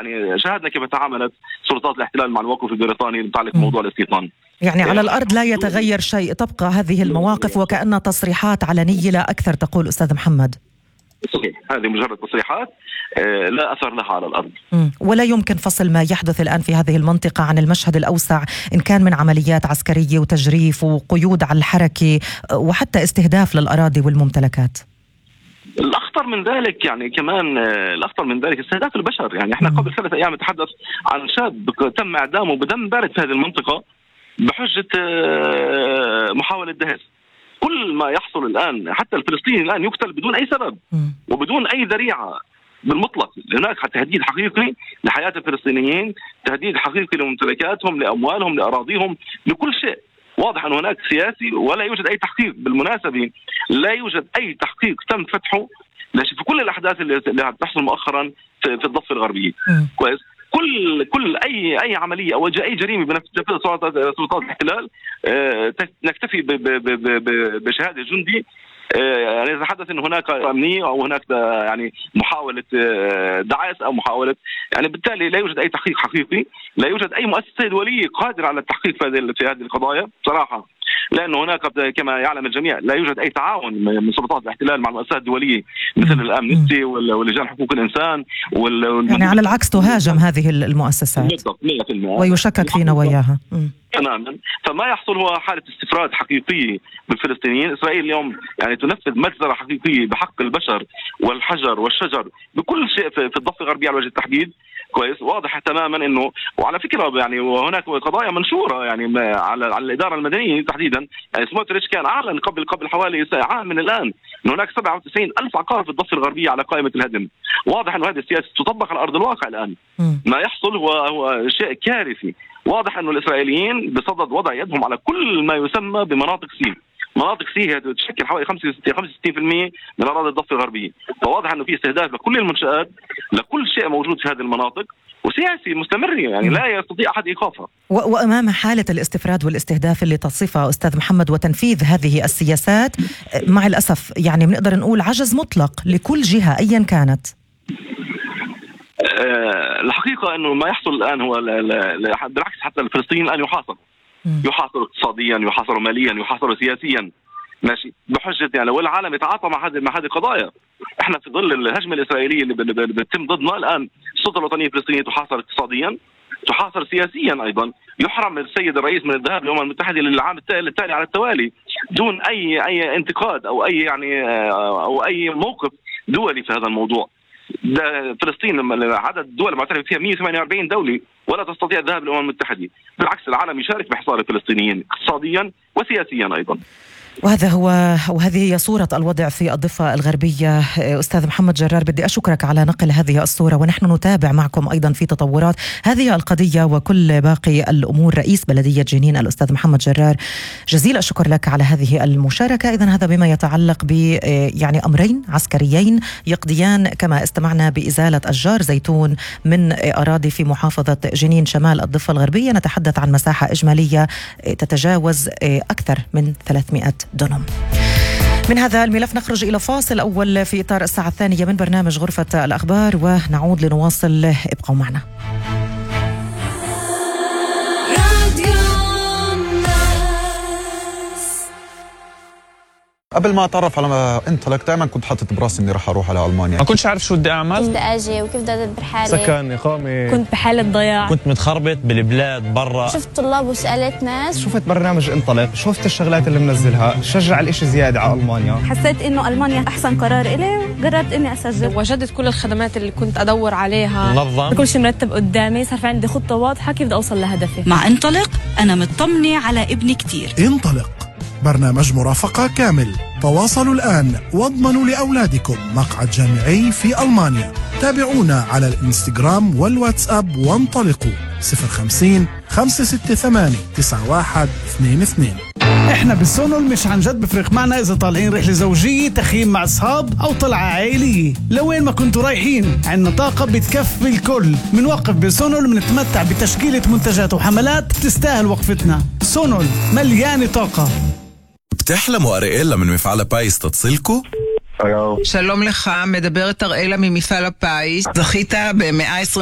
يعني شاهدنا كيف تعاملت سلطات الاحتلال مع الموقف البريطاني المتعلق بموضوع الاستيطان. يعني على الأرض لا يتغير شيء، تبقى هذه المواقف وكأنها تصريحات علنية لا أكثر، تقول أستاذ محمد. صحيح، هذه مجرد تصريحات لا أثر لها على الأرض. ولا يمكن فصل ما يحدث الآن في هذه المنطقة عن المشهد الأوسع، إن كان من عمليات عسكرية وتجريف وقيود على الحركة وحتى استهداف للأراضي والممتلكات. الأخطر من ذلك يعني كمان الأخطر من ذلك استهداف البشر. يعني احنا قبل 3 أيام نتحدث عن شاب تم إعدامه بدم بارد في هذه المنطقة بحجة محاولة دهس. كل ما يحصل الآن، حتى الفلسطيني الآن يقتل بدون أي سبب وبدون أي ذريعة بالمطلق. هناك تهديد حقيقي لحياة الفلسطينيين، تهديد حقيقي لممتلكاتهم، لأموالهم، لأراضيهم، لكل شيء. واضح أن هناك سياسي ولا يوجد أي تحقيق. بالمناسبة لا يوجد أي تحقيق تم فتحه في كل الأحداث اللي تحصل مؤخرا في الضفة الغربية. كويس. كل اي عمليه او اي جريمه بنفذها سلطات الاحتلال نكتفي بشهاده جندي يعني يتحدث ان هناك امنيه او هناك يعني محاوله دعاية او محاوله، يعني بالتالي لا يوجد اي تحقيق حقيقي، لا يوجد اي مؤسسه دوليه قادره على التحقيق في هذه القضايا صراحه، لانه هناك كما يعلم الجميع لا يوجد اي تعاون من سلطات الاحتلال مع المؤسسات الدوليه مثل الامنستي ولجان حقوق الانسان يعني على العكس تهاجم هذه المؤسسات ويشكك في نواياها تماما. فما يحصل هو حالة استفراد حقيقية بالفلسطينيين. إسرائيل اليوم يعني تنفذ مجزرة حقيقية بحق البشر والحجر والشجر بكل شيء في الضفة الغربية على وجه التحديد. كويس. واضح تماما انه، وعلى فكره يعني وهناك قضايا منشوره يعني على الاداره المدنيه تحديدا. يعني سموتريتش كان اعلن قبل حوالي عام من الان ان هناك 97,000 عقار في الضفه الغربيه على قائمه الهدم. واضح انه هذه السياسه تطبق على ارض الواقع الان. ما يحصل هو شيء كارثي. واضح انه الاسرائيليين بصدد وضع يدهم على كل ما يسمى بمناطق سي. مناطق سي تشكل حوالي 65% من أراضي الضفة الغربية. فواضح أنه في استهداف لكل المنشآت، لكل شيء موجود في هذه المناطق، وسياسي مستمر يعني لا يستطيع أحد إيقافها. وأمام حالة الاستفراد والاستهداف اللي تصفها أستاذ محمد وتنفيذ هذه السياسات، مع الأسف يعني بنقدر نقول عجز مطلق لكل جهة أيا كانت. الحقيقة أنه ما يحصل الآن هو بالعكس، حتى الفلسطينيين الآن يحاصر اقتصاديا، يحاصر ماليا، يحاصر سياسيا، ماشي، بحجة يعني لو العالم يتعاطى مع هذه القضايا. احنا في ظل الهجمة الإسرائيلية اللي بتتم ضدنا الآن، السلطة الوطنية الفلسطينية تحاصر اقتصاديا، تحاصر سياسيا أيضا. يحرم السيد الرئيس من الذهاب للأمم المتحدة للعام التالي على التوالي دون أي انتقاد أو أي يعني أو أي موقف دولي في هذا الموضوع. فلسطين عدد الدول المعترف فيها 148 دولة ولا تستطيع الذهاب للأمم المتحدة. بالعكس العالم يشارك بحصار الفلسطينيين اقتصاديا وسياسيا أيضا. وهذه هي صورة الوضع في الضفة الغربية. أستاذ محمد جرار، بدي أشكرك على نقل هذه الصورة، ونحن نتابع معكم أيضا في تطورات هذه القضية وكل باقي الأمور. رئيس بلدية جنين الأستاذ محمد جرار، جزيل الشكر لك على هذه المشاركة. إذن هذا بما يتعلق يعني أمرين عسكريين يقضيان كما استمعنا بإزالة أشجار زيتون من أراضي في محافظة جنين شمال الضفة الغربية. نتحدث عن مساحة إجمالية تتجاوز أكثر من 300 دونم. من هذا الملف نخرج إلى فاصل أول في إطار الساعة الثانية من برنامج غرفة الأخبار، ونعود لنواصل. ابقوا معنا. قبل ما اتعرف على انطلق دائما كنت حاطط براسي اني راح اروح على المانيا. ما كنتش عارف شو بدي اعمل، كيف بدي اجي وكيف بدي ادبر حالي، سكن، اقامه، كنت بحالة ضياع، كنت متخربط بالبلاد برا. شفت طلاب وسالت ناس، شفت برنامج انطلق، شفت الشغلات اللي منزلها، شجع الاشي زياده على المانيا. حسيت انه المانيا احسن قرار الي وقررت اني اسجل. وجدت كل الخدمات اللي كنت ادور عليها، منظم، كل شيء مرتب قدامي، صار في عندي خطه واضحه كيف بدي اوصل لهدفي. مع انطلق انا مطمنه على ابني كتير. انطلق برنامج مرافقة كامل. تواصلوا الآن واضمنوا لأولادكم مقعد جامعي في ألمانيا. تابعونا على الانستغرام والواتساب وانطلقوا 050 568 9122. احنا بالسونول مش عن جد بفرق معنا اذا طالعين رحله زوجيه، تخييم مع اصحاب او طلعه عائليه. لوين ما كنتوا رايحين عنا طاقه بتكفي الكل. منوقف بالسونول منتمتع بتشكيله منتجات وحملات تستاهل وقفتنا. سونول مليانه طاقه. بتحلموا أريئلا من مفعل بايس تتصلكوا؟ שלום לך, מדברת אראלה ממפעל הפיס. זכית ב-120